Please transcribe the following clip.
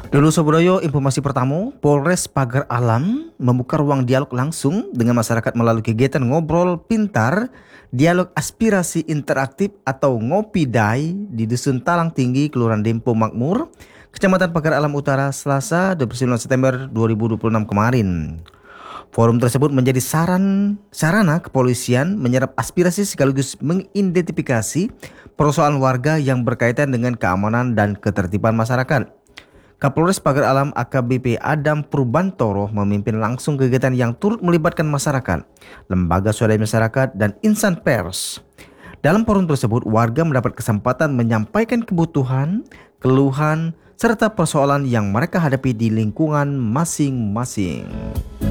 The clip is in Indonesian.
Dulu Sobodoyo, informasi pertama, Polres Pagar Alam membuka ruang dialog langsung dengan masyarakat melalui kegiatan ngobrol pintar, dialog aspirasi interaktif atau Ngopidai di Dusun Talang Tinggi, Kelurahan Dempo Makmur, Kecamatan Pagar Alam Utara, Selasa 29 September 2026 kemarin. Forum tersebut menjadi sarana kepolisian menyerap aspirasi sekaligus mengidentifikasi persoalan warga yang berkaitan dengan keamanan dan ketertiban masyarakat. Kapolres Pagar Alam AKBP Adam Purbantoro memimpin langsung kegiatan yang turut melibatkan masyarakat, lembaga swadaya masyarakat, dan insan pers. Dalam forum tersebut, warga mendapat kesempatan menyampaikan kebutuhan, keluhan, serta persoalan yang mereka hadapi di lingkungan masing-masing.